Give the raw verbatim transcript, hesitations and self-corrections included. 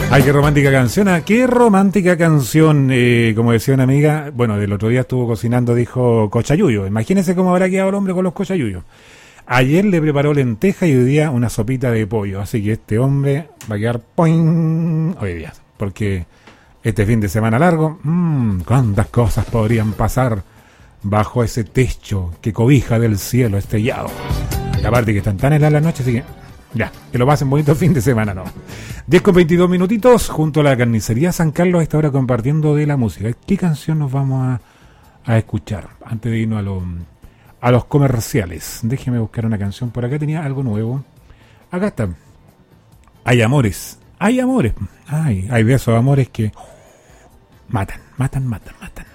Ay, qué romántica canción, ah, qué romántica canción, eh, como decía una amiga, bueno, del otro día estuvo cocinando, dijo cochayuyo, imagínense cómo habrá quedado el hombre con los cochayuyos. Ayer le preparó lenteja y hoy día una sopita de pollo, así que este hombre va a quedar ¡poing! Hoy día, porque este fin de semana largo, mmm, cuántas cosas podrían pasar bajo ese techo que cobija del cielo estrellado. Y aparte que están tan heladas la noche, así que ya, que lo pasen bonito fin de semana, ¿no? diez con veintidós minutitos, junto a la carnicería San Carlos, a esta hora compartiendo de la música. ¿Qué canción nos vamos a, a escuchar? Antes de irnos a, lo, a los comerciales. Déjeme buscar una canción. Por acá tenía algo nuevo. Acá está. Hay amores. Hay amores. Ay, hay besos, amores que matan, matan, matan, matan.